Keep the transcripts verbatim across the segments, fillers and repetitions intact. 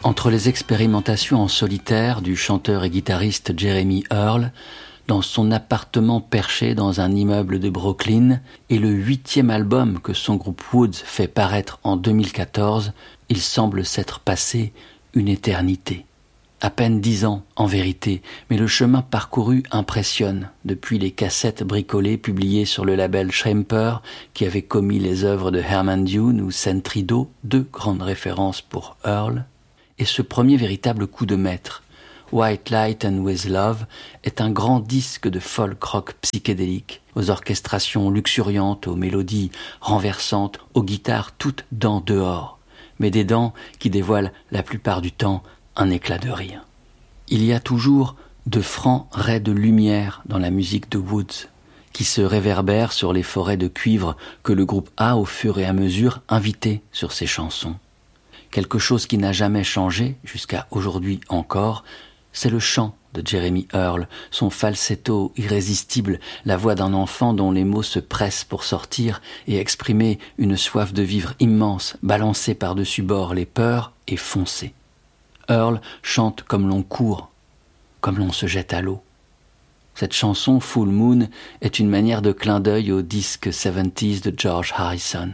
Entre les expérimentations en solitaire du chanteur et guitariste Jeremy Earl, dans son appartement perché dans un immeuble de Brooklyn, et le huitième album que son groupe Woods fait paraître en deux mille quatorze, il semble s'être passé une éternité. À peine dix ans, en vérité, mais le chemin parcouru impressionne, depuis les cassettes bricolées publiées sur le label Schemper, qui avait commis les œuvres de Herman Dune ou Sentrido, deux grandes références pour Earl, et ce premier véritable coup de maître, White Light and With Love, est un grand disque de folk rock psychédélique, aux orchestrations luxuriantes, aux mélodies renversantes, aux guitares toutes dents dehors, mais des dents qui dévoilent la plupart du temps un éclat de rire. Il y a toujours de francs raies de lumière dans la musique de Woods, qui se réverbèrent sur les forêts de cuivre que le groupe a au fur et à mesure invité sur ses chansons. Quelque chose qui n'a jamais changé, jusqu'à aujourd'hui encore, c'est le chant de Jeremy Earl, son falsetto irrésistible, la voix d'un enfant dont les mots se pressent pour sortir et exprimer une soif de vivre immense, balancer par-dessus bord les peurs et foncer. Earl chante comme l'on court, comme l'on se jette à l'eau. Cette chanson, Full Moon, est une manière de clin d'œil au disque soixante-dix de George Harrison.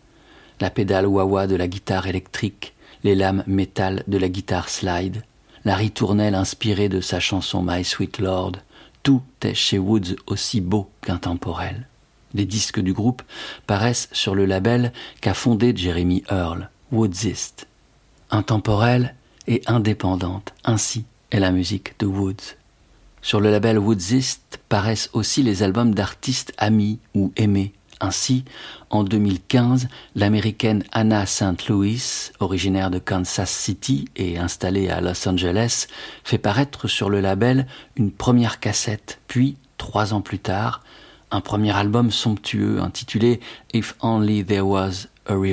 La pédale wah-wah de la guitare électrique, les lames métal de la guitare slide, la ritournelle inspirée de sa chanson My Sweet Lord, tout est chez Woods aussi beau qu'intemporel. Les disques du groupe paraissent sur le label qu'a fondé Jeremy Earl, Woodsist. Intemporel et indépendante, ainsi est la musique de Woods. Sur le label Woodsist paraissent aussi les albums d'artistes amis ou aimés. Ainsi, en deux mille quinze, l'américaine Anna Saint Louis, originaire de Kansas City et installée à Los Angeles, fait paraître sur le label une première cassette, puis, trois ans plus tard, un premier album somptueux intitulé « If Only There Was a River ».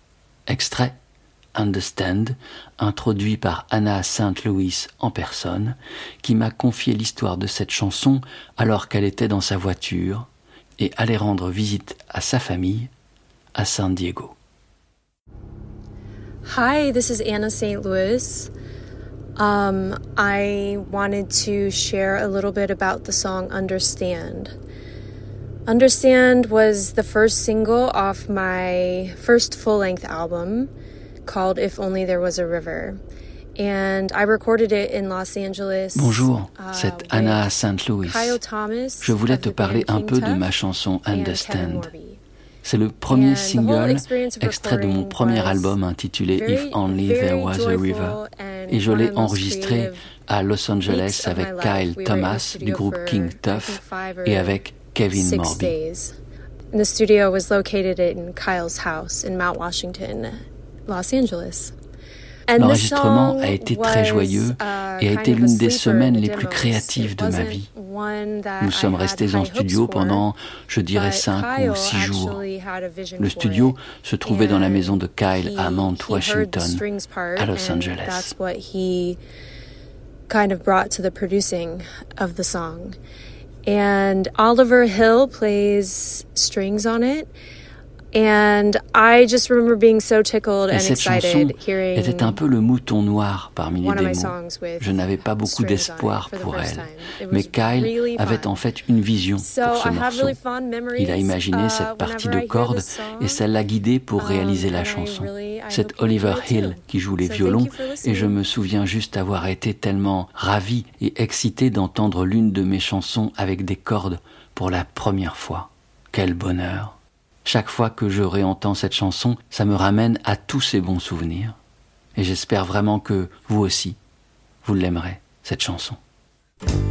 Extrait Understand, introduit par Anna Saint Louis en personne, qui m'a confié l'histoire de cette chanson alors qu'elle était dans sa voiture et allait rendre visite à sa famille à San Diego. Hi, this is Anna Saint Louis. Um, I wanted to share a little bit about the song Understand. Understand was the first single off my first full-length album, called If Only There Was a River. And I recorded it in Los Angeles. Bonjour, c'est Anna Saint Louis. Je voulais te parler un peu de ma chanson Understand. C'est le premier single extrait de mon premier album intitulé If Only There Was a River. Et je l'ai enregistré à Los Angeles avec Kyle Thomas du groupe King Tuff et avec Kevin Morby. The studio was located in Kyle's house in Mount Washington, Los Angeles. L'enregistrement a été très joyeux et a été l'une des semaines les plus créatives de ma vie. Nous sommes restés en studio pendant, je dirais, cinq ou six jours. Le studio se trouvait dans la maison de Kyle à Mount Washington, à Los Angeles. Kind of brought to the producing of the song. And Oliver Hill plays strings on it. And I just remember being so tickled and excited hearing était un peu le mouton noir parmi les démos. Je n'avais pas beaucoup d'espoir pour elle, mais Kyle avait en fait une vision pour ce morceau. Il a imaginé cette partie de cordes et ça l'a guidé pour réaliser la chanson. C'est Oliver Hill qui joue les violons et je me souviens juste avoir été tellement ravi et excité d'entendre l'une de mes chansons avec des cordes pour la première fois. Quel bonheur! Chaque fois que je réentends cette chanson, ça me ramène à tous ces bons souvenirs. Et j'espère vraiment que vous aussi, vous l'aimerez, cette chanson.